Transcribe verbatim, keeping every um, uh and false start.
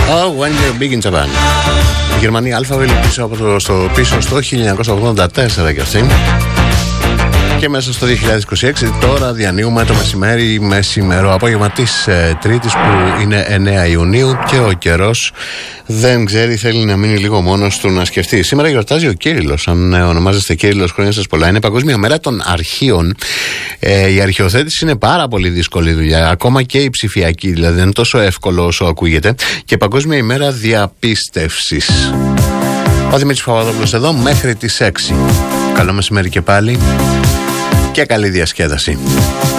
Oh, when you're big in Japan. Η Γερμανία Αλφαβήλ πίσω, από το, στο, πίσω στο χίλια εννιακόσια ογδόντα τέσσερα και αυτή. Και μέσα στο δύο χιλιάδες είκοσι έξι τώρα διανύουμε το μεσημέρι, μεσημερό απόγευμα της ε, Τρίτης που είναι εννέα Ιουνίου και ο καιρός δεν ξέρει, θέλει να μείνει λίγο μόνος του να σκεφτεί. Σήμερα γιορτάζει ο Κύριλλος, αν ε, ονομάζεστε Κύριλλος, χρόνια σας πολλά. Είναι Παγκόσμια Μέρα των Αρχείων. Ε, η αρχαιοθέτηση είναι πάρα πολύ δύσκολη δουλειά, ακόμα και η ψηφιακή, δηλαδή δεν είναι τόσο εύκολο όσο ακούγεται. Και Παγκόσμια ημέρα διαπίστευσης. Ο Δημήτρης Παπαδόπουλος εδώ μέχρι τις έξι. Καλό μεσημέρι και πάλι και καλή διασκέδαση.